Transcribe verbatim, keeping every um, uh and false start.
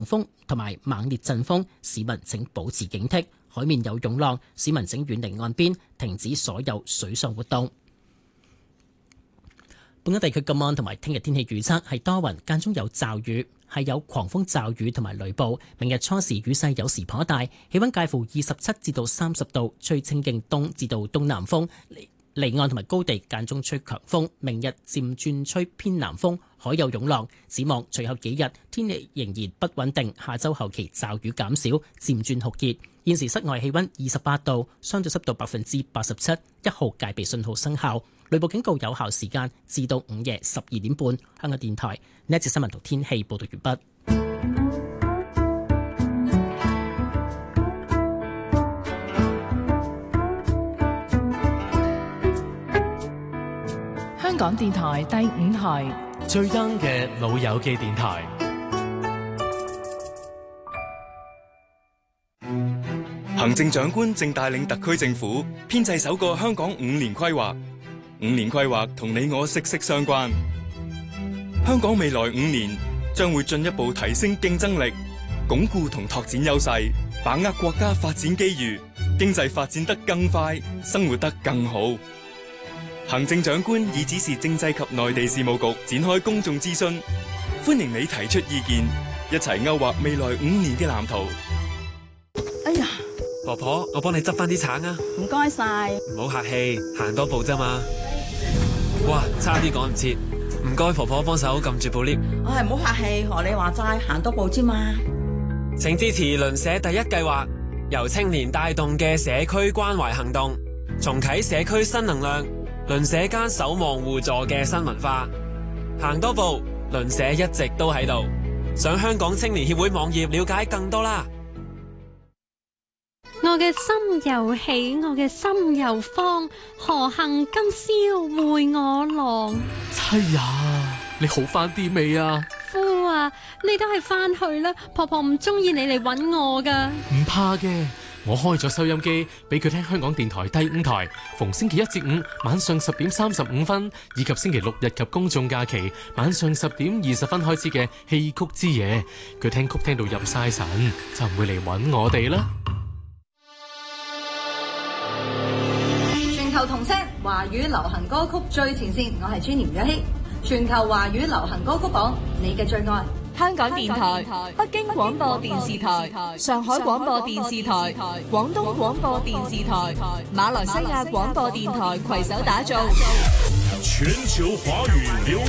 風同埋猛烈陣風，市民請保持警惕。海面有湧浪，市民請遠離岸邊，停止所有水上活動。本港地區今晚同埋聽日天氣預測係多雲，間中有驟雨，係有狂風驟雨同埋雷暴。明日初時雨勢有時頗大，氣溫介乎二十七至到三十度，吹清勁東至到東南風。離岸同埋高地間中吹強風，明日漸轉吹偏南風，海有湧浪。展望隨後幾日天氣仍然不穩定，下周後期驟雨減少，漸轉酷熱。現時室外氣溫二十八度，相對濕度百分之八十七，一號戒備信號生效，雷暴警告有效時間至到午夜十二點半。香港電台呢一節新聞同天氣報道完畢。 香港電台第五台最 young 嘅老友記電台。 行政長官正帶領特區政府編製首個香港五年規劃，五年規劃同你我息息相關。香港未來五年將會進一步提升競爭力，鞏固同拓展優勢，把握國家發展機遇，經濟發展得更快，生活得更好。行政長官已指示政制及內地事務局展開公眾諮詢，歡迎你提出意見，一齊勾畫未來五年嘅藍圖。 哎呀， 婆婆，我幫你執翻啲橙啊！ 唔該晒。 唔好客氣，行多步啫嘛。哇，差啲趕唔切，唔該婆婆幫手撳住部 lift。 唉，唔好客氣，學你話齋，行多步啫嘛。 請支持鄰舍第一計劃，由青年帶動嘅社區關懷行動，重啟社區新能量。鄰舍間守望互助嘅新文化，行多步，鄰舍一直都喺度。上香港青年協會網頁了解更多啦。 我嘅心又喜，我嘅心又慌，何幸今宵會我郎？ 妻呀，你好翻啲未啊？ 夫啊，你都係翻去啦，婆婆唔中意你嚟搵我噶。 唔怕嘅。我開咗收音機俾佢聽香港電台第五台，逢星期一至五晚上十點三十五分，以及星期六日及公眾假期晚上十點二十分開始嘅戲曲之夜，佢聽曲聽到入晒神，就唔會嚟搵我哋啦。 全球同聲華語流行歌曲最前線，我係 Jenny 吳若希。全球華語流行歌曲榜，你嘅最愛。 香港電台、北京廣播電視台、上海廣播電視台、廣東廣播電視台、馬來西亞廣播電台攜手打造全球華語流